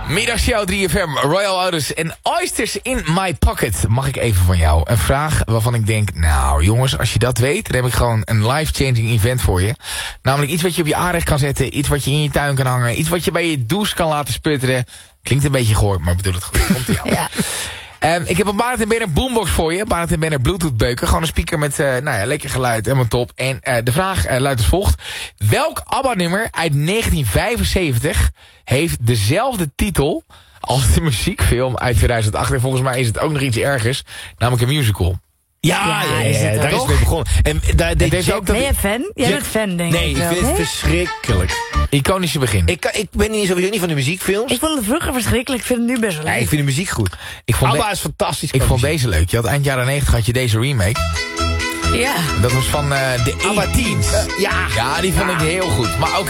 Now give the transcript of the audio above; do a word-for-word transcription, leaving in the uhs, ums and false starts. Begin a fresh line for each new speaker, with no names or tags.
Middagshow drie F M, Royal Ouders en Oysters in My Pocket. Mag ik even van jou een vraag waarvan ik denk... Nou jongens, als je dat weet, dan heb ik gewoon een life-changing event voor je. Namelijk iets wat je op je aanrecht kan zetten. Iets wat je in je tuin kan hangen. Iets wat je bij je douche kan laten sputteren. Klinkt een beetje goor, maar ik bedoel het goed. Komt ie aan. Ja. Um, ik heb een Barend en Benner boombox voor je. Barend en Benner Bluetooth beuken. Gewoon een speaker met uh, nou ja, lekker geluid. Helemaal top. En uh, de vraag uh, luidt als volgt. Welk ABBA-nummer uit negentien vijfenzeventig heeft dezelfde titel als de muziekfilm uit tweeduizend acht? En volgens mij is het ook nog iets ergers. Namelijk een musical.
Ja, ja, ja, ja, ja daar is het mee begonnen. En daar deed je ook
ben je fan? Jij bent fan, denk ik.
Nee, ik vind het verschrikkelijk.
Iconische begin.
Ik, ik ben niet, sowieso niet van de muziekfilms.
Ik vond het vroeger verschrikkelijk. Ik vind het nu best wel leuk.
Nee, ik vind de muziek goed.
Ik vond
ABBA is fantastisch.
Ik vond deze leuk. Je had eind jaren negentig had je deze remake.
Ja.
Dat was van uh, de
ABBA Teens.
Uh, ja. ja, die vond ja. ik heel goed. Maar ook